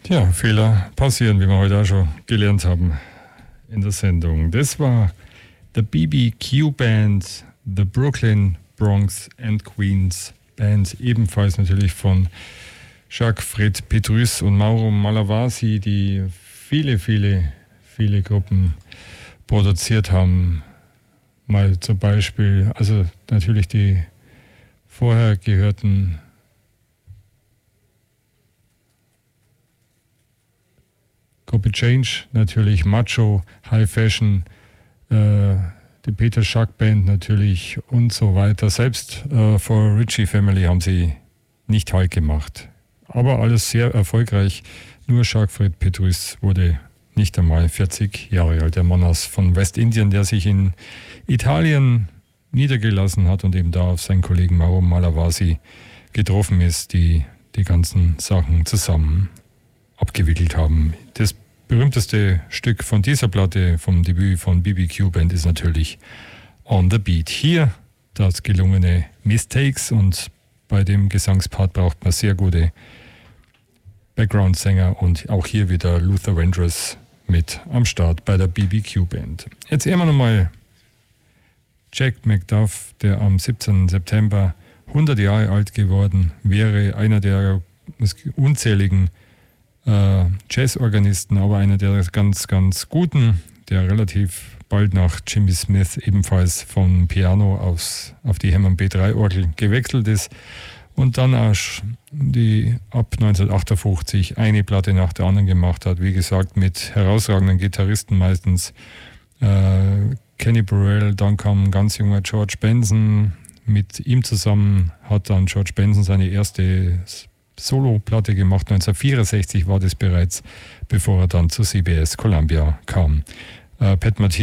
Ja, Fehler passieren, wie wir heute auch schon gelernt haben in der Sendung. Das war The BBQ Band, The Brooklyn, Bronx and Queens Band, ebenfalls natürlich von Jacques-Fred Petrus und Mauro Malavasi, die viele Gruppen produziert haben. Mal zum Beispiel, also natürlich die vorher gehörten Gruppe Change, natürlich Macho, High Fashion, die Peter Schack Band natürlich und so weiter. Selbst For Ritchie Family haben sie nicht Halt gemacht. Aber alles sehr erfolgreich. Nur Jacques-Fred Petrus wurde nicht einmal 40 Jahre alt. Der Mann von Westindien, der sich in Italien niedergelassen hat und eben da auf seinen Kollegen Mauro Malavasi getroffen ist, die die ganzen Sachen zusammen abgewickelt haben. Das berühmteste Stück von dieser Platte, vom Debüt von BBQ Band, ist natürlich On the Beat. Hier das gelungene Mistakes, und bei dem Gesangspart braucht man sehr gute Background-Sänger, und auch hier wieder Luther Vandross mit am Start bei der BBQ Band. Jetzt hören wir nochmal Jack McDuff, der am 17. September 100 Jahre alt geworden wäre, einer der unzähligen Jazzorganisten, aber einer der ganz, ganz guten, der relativ bald nach Jimmy Smith ebenfalls vom Piano auf die Hammond B3-Orgel gewechselt ist und dann auch ab 1958 eine Platte nach der anderen gemacht hat. Wie gesagt, mit herausragenden Gitarristen meistens. Kenny Burrell, dann kam ein ganz junger George Benson. Mit ihm zusammen hat dann George Benson seine erste Solo-Platte gemacht. 1964 war das bereits, bevor er dann zu CBS Columbia kam. Pat Metheny